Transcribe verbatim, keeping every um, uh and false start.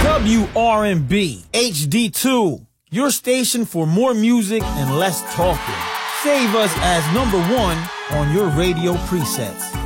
W R and B H D two, your station for more music and less talking. Save us as number one on your radio presets.